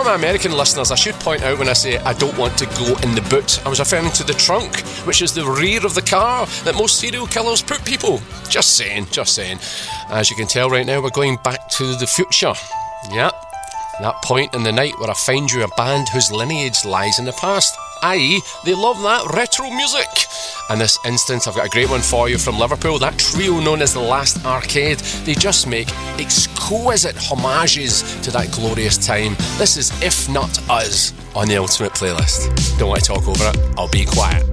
For my American listeners, I should point out when I say I don't want to go in the boot, I was referring to the trunk, which is the rear of the car that most serial killers put people. Just saying. As you can tell right now, we're going back to the future. Yeah, that point in the night where I find you a band whose lineage lies in the past. I.e., they love that retro music. In this instance, I've got a great one for you from Liverpool, that trio known as The Last Arcade. They just make exquisite homages to that glorious time. This is If Not Us on the Ultimate Playlist. Don't want to talk over it, I'll be quiet.